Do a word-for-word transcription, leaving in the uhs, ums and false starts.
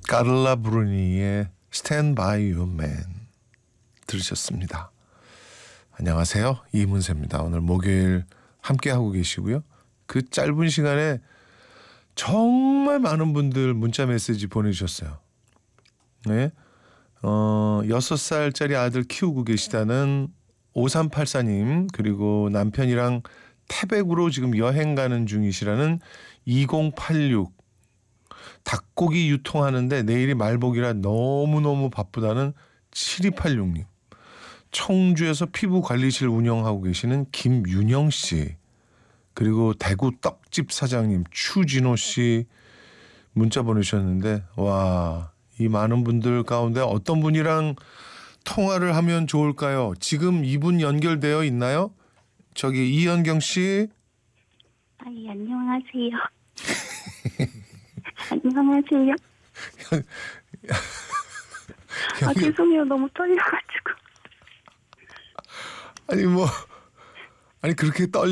카를라 브루니의 Stand by Your Man 들으셨습니다. 안녕하세요, 이문세입니다. 오늘 목요일 함께하고 계시고요. 그 짧은 시간에 정말 많은 분들 문자 메시지 보내주셨어요. 네, 어, 여섯 살짜리 아들 키우고 계시다는 오삼팔사 님, 그리고 남편이랑 태백으로 지금 여행 가는 중이시라는 이공팔육, 닭고기 유통하는데 내일이 말복이라 너무너무 바쁘다는 칠이팔육 님, 청주에서 피부관리실 운영하고 계시는 김윤영 씨, 그리고 대구 떡집 사장님 추진호 씨 문자 보내주셨는데, 와, 이 많은 분들 가운데 어떤 분이랑 통화를 하면 좋을까요? 지금 이분 연결되어 있나요? 저기 이현경 씨. 아, 예, 안녕하세요. 안녕하세요. 아, 죄송해요. 너무 떨려가지고. 아니 뭐 아니 그렇게 떨